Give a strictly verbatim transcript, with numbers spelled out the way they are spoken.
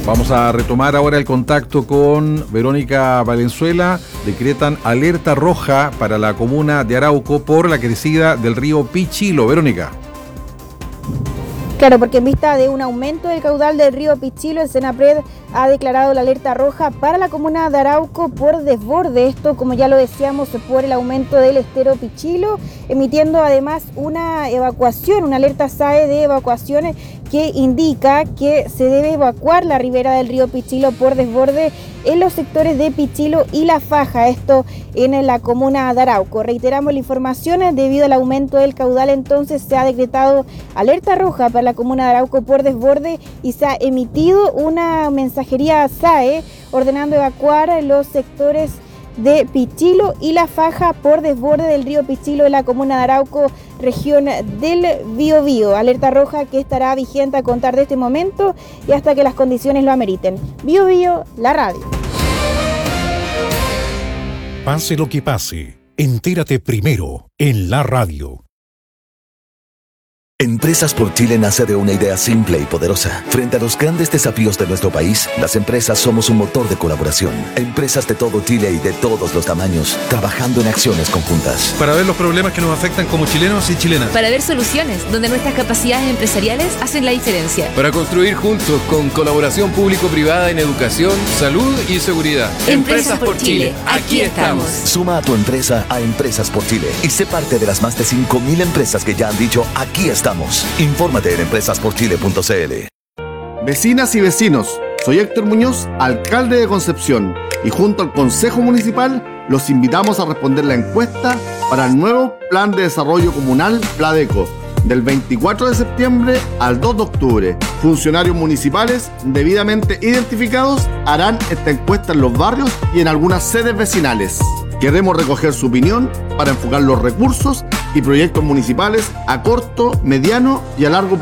Vamos a retomar ahora el contacto con Verónica Valenzuela. Decretan alerta roja para la comuna de Arauco por la crecida del río Pichilo. Verónica. Claro, porque en vista de un aumento del caudal del río Pichilo, el Senapred ha declarado la alerta roja para la comuna de Arauco por desborde. Esto, como ya lo decíamos, por el aumento del estero Pichilo, emitiendo además una evacuación, una alerta S A E de evacuaciones que indica que se debe evacuar la ribera del río Pichilo por desborde en los sectores de Pichilo y La Faja, esto en la comuna de Arauco. Reiteramos la información, debido al aumento del caudal entonces se ha decretado alerta roja para la comuna de Arauco por desborde y se ha emitido una mensajería S A E ordenando evacuar los sectores de Pichilo y La Faja por desborde del río Pichilo en la comuna de Arauco, región del Biobío. Alerta roja que estará vigente a contar de este momento y hasta que las condiciones lo ameriten. Biobío, la radio. Pase lo que pase, entérate primero en la radio. Empresas por Chile nace de una idea simple y poderosa. Frente a los grandes desafíos de nuestro país, las empresas somos un motor de colaboración. Empresas de todo Chile y de todos los tamaños, trabajando en acciones conjuntas. Para ver los problemas que nos afectan como chilenos y chilenas. Para ver soluciones donde nuestras capacidades empresariales hacen la diferencia. Para construir juntos con colaboración público-privada en educación, salud y seguridad. Empresas, Empresas por Chile, Chile. Aquí estamos. Suma a tu empresa a Empresas por Chile y sé parte de las más de cinco mil empresas que ya han dicho aquí estamos. Infórmate en empresas por chile punto c l. Vecinas y vecinos, soy Héctor Muñoz, alcalde de Concepción, y junto al Consejo Municipal los invitamos a responder la encuesta para el nuevo Plan de Desarrollo Comunal PLADECO, del veinticuatro de septiembre al dos de octubre. Funcionarios municipales debidamente identificados harán esta encuesta en los barrios y en algunas sedes vecinales. Queremos recoger su opinión para enfocar los recursos y proyectos municipales a corto, mediano y a largo plazo.